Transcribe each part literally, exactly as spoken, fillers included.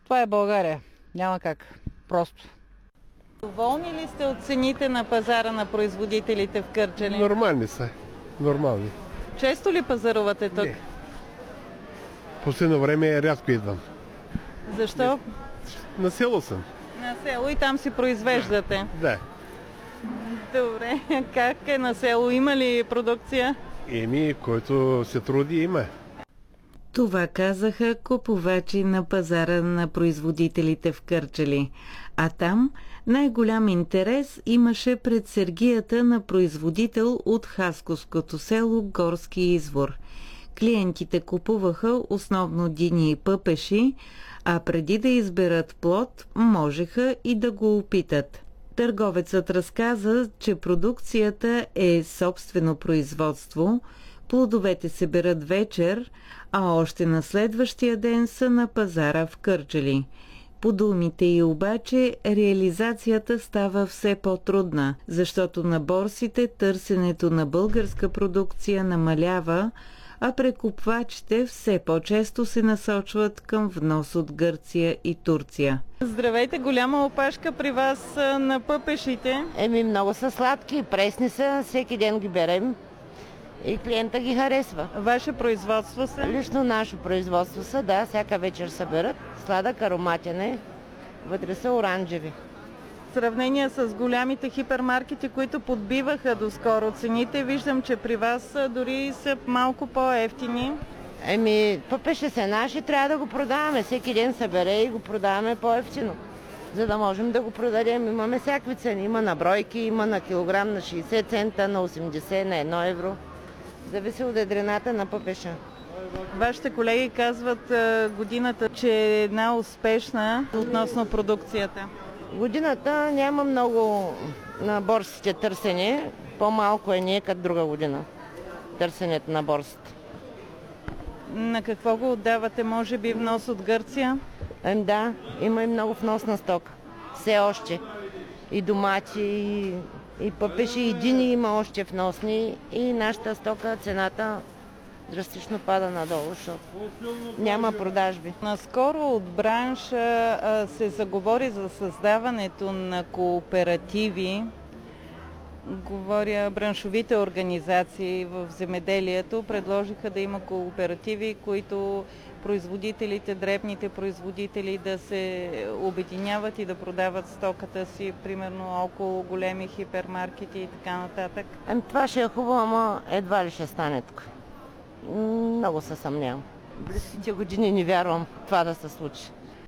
Това е България. Няма как. Просто. Доволни ли сте от цените на пазара на производителите в Кърджали? Нормални са. Нормални. Често ли пазарувате тук? Не. Последно време рядко идвам. Защо? На село съм. На село и там си произвеждате? Да. Добре. Как е на село? Има ли продукция? Еми, който се труди, има. Това казаха купувачи на пазара на производителите в Кърджали. А там най-голям интерес имаше пред сергията на производител от хасковското село Горски извор. Клиентите купуваха основно дини и пъпеши, а преди да изберат плод, можеха и да го опитат. Търговецът разказа, че продукцията е собствено производство, плодовете се берат вечер, а още на следващия ден са на пазара в Кърджали. По думите й обаче, реализацията става все по-трудна, защото на борсите търсенето на българска продукция намалява, а прекупвачите все по-често се насочват към внос от Гърция и Турция. Здравейте, голяма опашка при вас на пъпешите. Еми, много са сладки, пресни са, всеки ден ги берем и клиента ги харесва. Ваше производство са? Лично наше производство са, да, всяка вечер съберат. Сладък, ароматен е, вътре са оранжеви. В сравнение с голямите хипермаркети, които подбиваха доскоро цените, виждам, че при вас дори са малко по-евтини. Еми, пъпеше се наши, трябва да го продаваме. Всеки ден събере и го продаваме по-евтино, за да можем да го продадем. Имаме всякакви цени. Има на бройки, има на килограм на шейсет цента, на осемдесет, на едно евро. Зависи от едрената на пъпеша. Вашите колеги казват годината, че е една успешна относно продукцията. Годината няма много на борсите търсене. По-малко е не като друга година. Търсенето на борсите. На какво го отдавате? Може би внос от Гърция? Ем, да, има и много вносна стока. Все още. И домати, и, и пъпеши, и дини има още вносни. И нашата стока, цената драстично пада надолу, защото няма продажби. Наскоро от бранша а, се заговори за създаването на кооперативи. Говоря, браншовите организации в земеделието предложиха да има кооперативи, които производителите, дребните производители да се обединяват и да продават стоката си, примерно около големи хипермаркети и така нататък. Ем, това ще е хубаво, ама едва ли ще стане тук. Много се съмнявам. Близките години не вярвам това да се случи.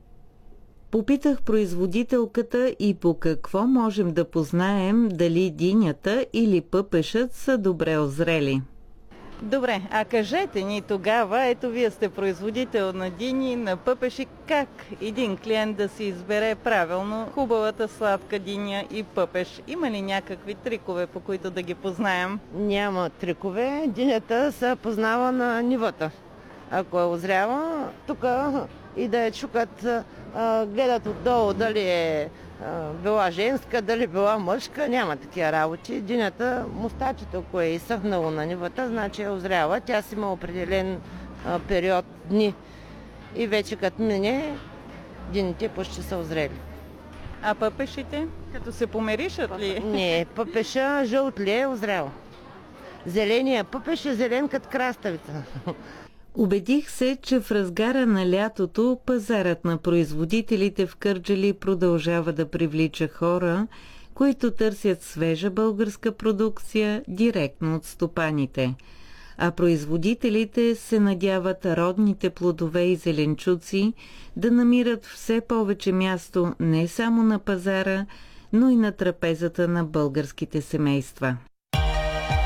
Попитах производителката и по какво можем да познаем дали динята или пъпешът са добре озрели. Добре, а кажете ни тогава, ето вие сте производител на дини, на пъпеши, как един клиент да си избере правилно хубавата сладка диня и пъпеш? Има ли някакви трикове, по които да ги познаем? Няма трикове. Динята се познава на нивата. Ако е озрява, тук и да я чукат, гледат отдолу дали е била женска, дали била мъжка, няма такива работи. Динята, мустачето, ако е изсъхнало на нивата, значи е озрява. Тя си има определен период дни и вече като мине, дините почти са озрели. А пъпешите? Като се померишат ли? Не, пъпеша жълт ли е озрява. Зеления пъпеш е зелен като краставица. Убедих се, че в разгара на лятото пазарът на производителите в Кърджали продължава да привлича хора, които търсят свежа българска продукция директно от стопаните. А производителите се надяват родните плодове и зеленчуци да намират все повече място не само на пазара, но и на трапезата на българските семейства.